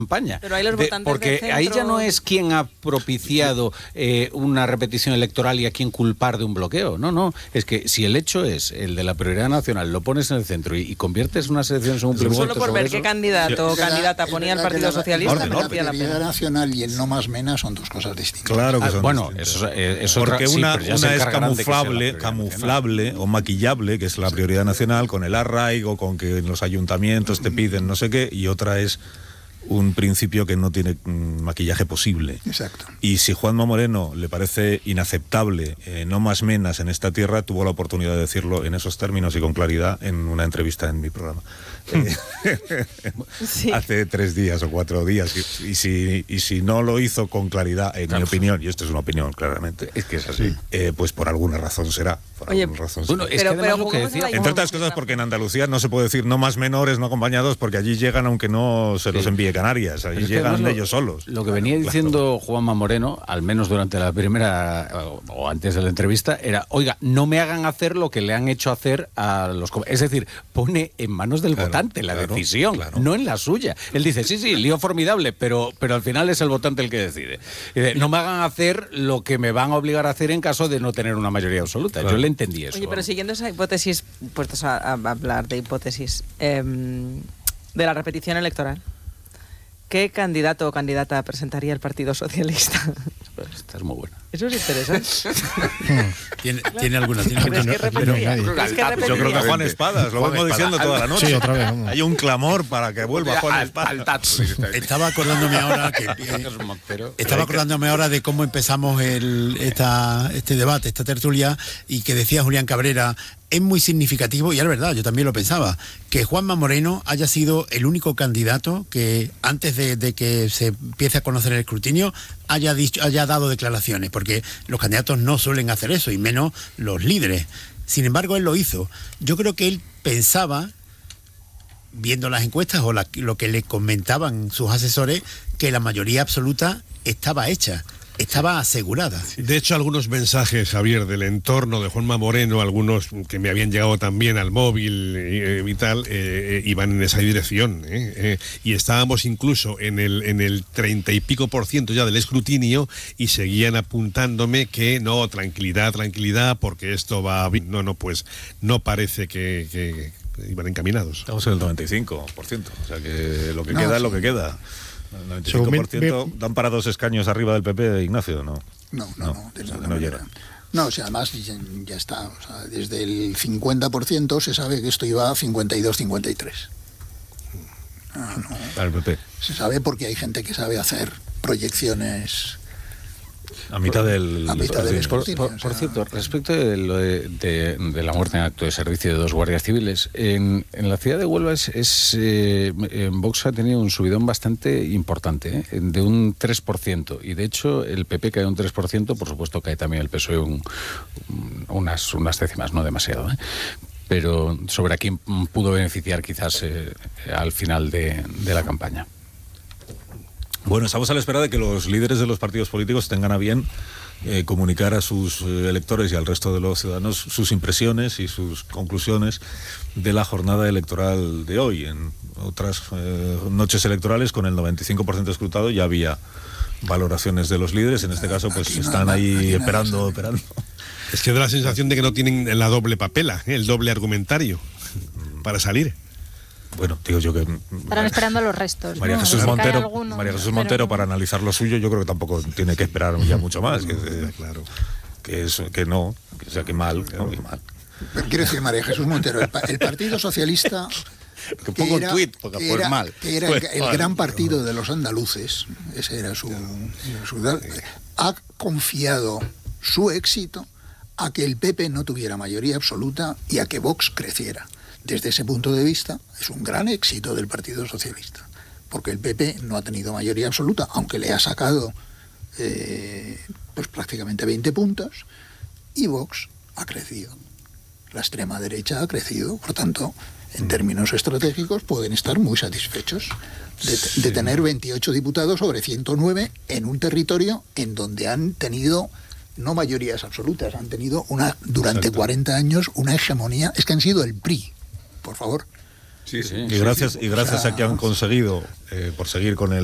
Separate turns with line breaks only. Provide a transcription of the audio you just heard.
campaña.
Pero ahí los votantes
porque
del centro...
ahí ya no es quién ha propiciado una repetición electoral y a quién culpar de un bloqueo. No, es que si el hecho es el de la prioridad nacional, lo pones en el centro y conviertes unas elecciones en un plebiscito.
Solo por ver qué candidato o candidata ponía el Partido Socialista,
la prioridad nacional y el no más mena son dos cosas distintas.
Claro que son
bueno,
distintas.
eso
porque
sí,
una
pero ya
es camuflable o maquillable, que es la prioridad nacional, con el arraigo, con que en los ayuntamientos te piden no sé qué, y otra es un principio que no tiene maquillaje posible.
Exacto.
Y si Juanma Moreno le parece inaceptable no más menas en esta tierra, tuvo la oportunidad de decirlo en esos términos y con claridad en una entrevista en mi programa. Sí. Hace 3 días o 4 días. Y si no lo hizo con claridad, en mi opinión, y esto es una opinión claramente,
es que es así,
pues por alguna razón será.
Bueno, es que lo que decía,
entre otras cosas porque en Andalucía no se puede decir no más menores no acompañados, porque allí llegan aunque no se los envíe Canarias, allí llegan ellos solos.
Lo que venía diciendo Juanma Moreno, al menos durante la primera o antes de la entrevista, era, oiga, no me hagan hacer lo que le han hecho hacer a los... Es decir, pone en manos del votante la decisión, no en la suya. Él dice, sí, lío formidable, pero al final es el votante el que decide. No me hagan hacer lo que me van a obligar a hacer en caso de no tener una mayoría absoluta. Yo le entendí eso.
Oye, pero siguiendo esa hipótesis, puestos a hablar de hipótesis, de la repetición electoral, ¿qué candidato o candidata presentaría el Partido Socialista?
Esta es muy buena.
Eso es interesante.
¿Tiene alguna?
Yo
creo que Juan Espadas, lo vengo diciendo toda la noche.
Sí, otra vez.
Hay un clamor para que vuelva Juan Espadas.
Estaba acordándome ahora de cómo empezamos este debate, esta tertulia, y que decía Julián Cabrera, es muy significativo, y es verdad, yo también lo pensaba, que Juanma Moreno haya sido el único candidato que antes de que se empiece a conocer el escrutinio haya dado declaraciones, porque los candidatos no suelen hacer eso, y menos los líderes. Sin embargo, él lo hizo. Yo creo que él pensaba, viendo las encuestas o lo que le comentaban sus asesores, que la mayoría absoluta estaba hecha, estaba asegurada.
De hecho, algunos mensajes, Javier, del entorno de Juanma Moreno, algunos que me habían llegado también al móvil y tal, iban en esa dirección. Y estábamos incluso en el 30 y pico % ya del escrutinio, y seguían apuntándome que no, tranquilidad, porque esto va bien. No, pues no parece que iban encaminados.
Estamos en el 95%, o sea que lo que queda es lo que queda. El 95% dan para 2 escaños arriba del PP de Ignacio, ¿no? No llega.
No, o sea, además ya está. O sea, desde el 50% se sabe que esto iba a 52-53.
Para el PP.
Se sabe porque hay gente que sabe hacer proyecciones...
A mitad del
escrutinio. Por cierto, respecto de lo de la muerte en acto de servicio de 2 guardias civiles, en la ciudad de Huelva Vox ha tenido un subidón bastante importante, de un 3%, y de hecho el PP cae un 3%, por supuesto cae también el PSOE unas décimas, no demasiado, pero sobre a quién pudo beneficiar quizás al final de la campaña.
Bueno, estamos a la espera de que los líderes de los partidos políticos tengan a bien comunicar a sus electores y al resto de los ciudadanos sus impresiones y sus conclusiones de la jornada electoral de hoy. En otras noches electorales, con el 95% escrutado, ya había valoraciones de los líderes. En este caso, pues están ahí esperando.
Es que da la sensación de que no tienen la doble papela, el doble argumentario para salir.
Bueno, digo yo que...
Estarán esperando a los restos.
María Jesús Montero, para analizar lo suyo, yo creo que tampoco tiene que esperar ya mucho más.
Claro.
Que mal.
Pero quiero decir, María Jesús Montero, el Partido Socialista...
Que pongo un tuit, porque fue mal.
Que era el gran partido de los andaluces, ese era su ha confiado su éxito a que el PP no tuviera mayoría absoluta y a que Vox creciera. Desde ese punto de vista, es un gran éxito del Partido Socialista, porque el PP no ha tenido mayoría absoluta, aunque le ha sacado pues prácticamente 20 puntos, y Vox ha crecido. La extrema derecha ha crecido, por tanto, en términos estratégicos pueden estar muy satisfechos de tener 28 diputados sobre 109 en un territorio en donde han tenido... no mayorías absolutas, han tenido durante 40 años una hegemonía, es que han sido el PRI, por favor.
Y gracias a que han conseguido, por seguir con el